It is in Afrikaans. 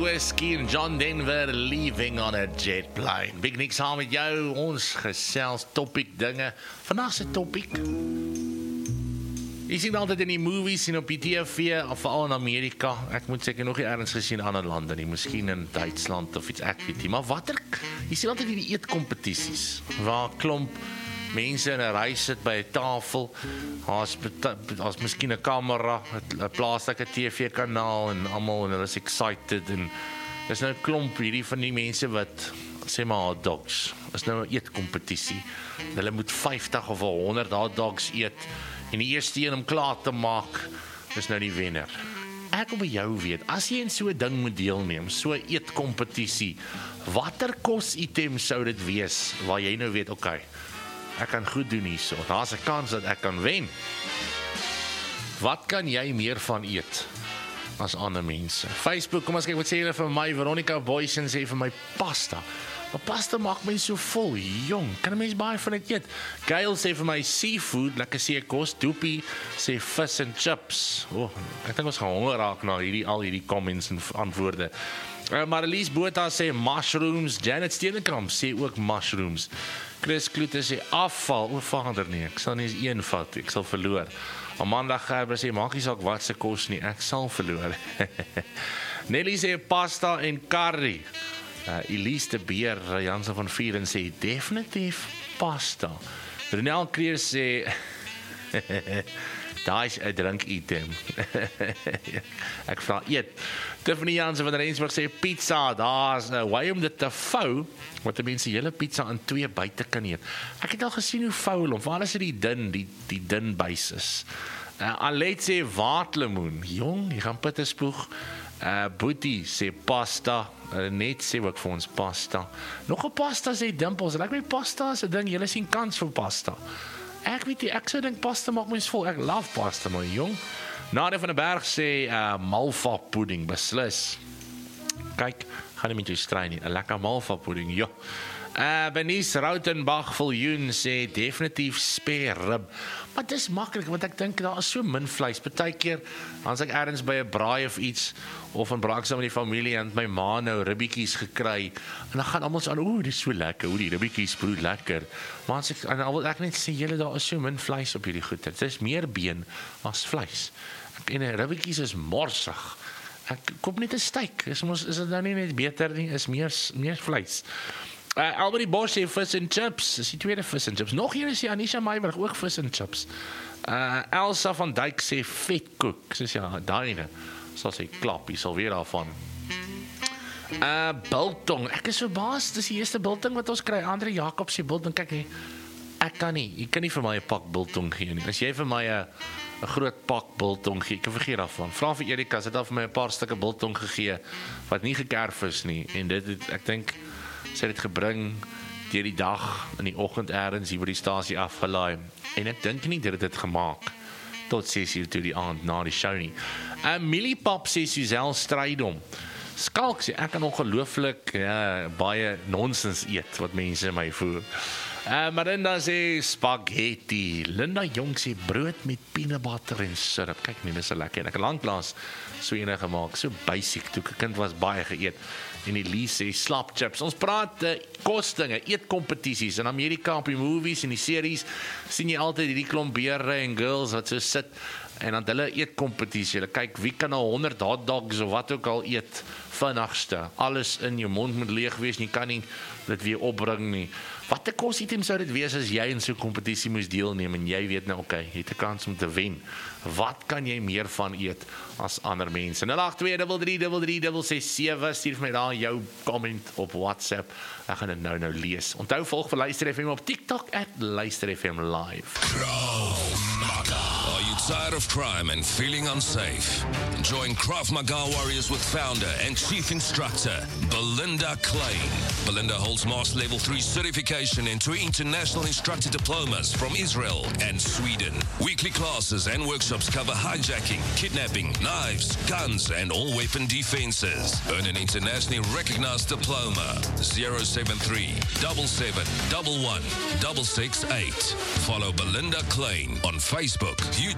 Whiskey en John Denver, Leaving on a Jet Plane. Big Nick saam met jou, ons gesels topic dinge. Vandag se topic. Jy sien altyd in die movies en op die TV, veral in Amerika. Ek moet seker nog nie ergens gesien in ander lande nie, miskien in Duitsland of iets ek weet nie. Maar jy sien altyd die eetkompetisies, waar klomp mense in 'n ry sit by 'n tafel, daar's miskien 'n kamera, 'n plaaslike TV-kanaal en almal en hulle is excited en dis nou 'n klomp hierdie van die mense wat sê maar hot dogs. Is nou 'n eetkompetisie. Hulle moet 50 of 100 hot dogs eet en die eerste een om klaar te maak is nou die wenner. Ek wil by jou weet, as jy in so 'n ding moet deelneem, so 'n eetkompetisie, watter kos-item sou dit wees waar jy nou weet, okay, ek kan goed doen hierso. Daar's 'n kans dat ek kan wen. Wat kan jy meer van eet as ander mense? Facebook, kom ons kyk wat sê julle vir my. Veronica Boysen sê vir my pasta. Maar pasta maak my so vol, jong. Kan 'n mens baie van dit eet? Gail sê vir my seafood, lekker seekos. Doopie sê fish and chips. Ek dink ons gaan honger raak na al hierdie comments en antwoorde. Marlies Botha sê mushrooms. Janet Steenkamp sê ook mushrooms. Chris Kloete sê afval. Vader nee, ek sal nie eens een vat, ek sal verloor. Amanda Gerber sê maak nie saak wat se kos nie, ek sal verloor. Nelly sê pasta en curry. Elise de Beer, Jansen van Vieren sê definitief pasta. Renel Kreer sê daar is 'n drinkitem. Ek vra eet. Tiffany Jansen van Rensburg sê pizza. Daar's 'n way om dit te vou, wat mense hele pizza in 2 buite kan eet. Ek het al gesien hoe vou hulle, waar is dit die dun basis. Alet sê waterlemoen. Jong, jy gaan pitte spoeg. Boetie sê pasta. Net sê ook vir ons pasta. Nog 'n pasta sê dimpels. Ek weet pasta is 'n ding, julle sien kans vir pasta. Ek weet nie, ek sou dink pasta maak mens vol. Ek love pasta, my jong. Nadia van der Berg sê malva pudding, beslis. Kyk, gaan nie met jou strei nie. 'n lekker malva pudding, ja. Benice Rautenbach Viljoen sê definitief spare rib. Maar dis maklik, want ek dink daar is so min vleis. Partykeer, as ek ergens by 'n braai of iets, of in braak saam met die familie, en my ma nou ribbietjies gekry, en dan gaan almal so aan, dis so lekker, die ribbietjies brood lekker. Maar dan wil ek net sê, julle, daar is so min vleis op hierdie goeie. Dit is meer been as vleis. En ribbietjies is morsig. Ek koop net 'n steak. Is dit nou nie net beter nie, is meer vleis. Albert Bosch sê fish and chips. Dis die tweede fish and chips. Nog hier is die Anisha Meiberg ook fish and chips. Elsa van Dijk sê vetkoek. Soos ja, daai sal sê klap, jy sal weer daarvan. Biltong. Ek is verbaas, dis die eerste biltong wat ons kry. Andre Jakob sê biltong. Kyk, ek kan nie. Jy kan nie vir my 'n pak biltong gee nie. As jy vir my 'n groot pak biltong gee, ek vergeet daarvan. Vra vir Erika, sy het al vir my 'n paar stukke biltong gegee wat nie gekerf is nie. En ek dink sy het dit gebring deur die dag in die oggend ergens hier by die stasie afgelaai. En ek dink nie dit het gemaak tot 6:00 toe die aand na die show nie. Miliepap sê Suzelle Strydom. Skalk sê ek kan ongelooflik baie nonsens eet wat mense my voer. Marinda sê spaghetti. Linda Jong sê brood met peanut butter en syrup. Kyk nie, dis so lekker. Ek het lanklaas so ene gemaak, so basic, toe ek 'n kind was baie geëet. En Elise sê slap chips. Ons praat kosdinge, eetkompetisies. In Amerika op die movies en die series sien jy altyd hierdie klomp bere en girls wat so sit en dan hulle eetkompetisie. Hulle kyk wie kan nou 100 hot dogs of wat ook al eet vinnigste. Alles in jou mond moet leeg wees, jy kan nie dit weer opbring nie. Wat 'n kos-item sou dit wees as jy in so 'n kompetisie moes deelneem en jy weet nou, okay, jy het 'n kans om te wen. Wat kan jy meer van eet as ander mense? 082336667, stuur vir my daar jou comment op WhatsApp. Ek gaan dit nou lees. Onthou, volg vir Luister FM op TikTok @Luister FM Live. Are you tired of crime and feeling unsafe? Join Krav Maga Warriors with founder and chief instructor Belinda Klein. Belinda holds Master Level 3 certification and 2 international instructor diplomas from Israel and Sweden. Weekly classes and workshops cover hijacking, kidnapping, knives, guns, and all weapon defenses. Earn an internationally recognized diploma. 073 77 11 668. Follow Belinda Klein on Facebook, YouTube.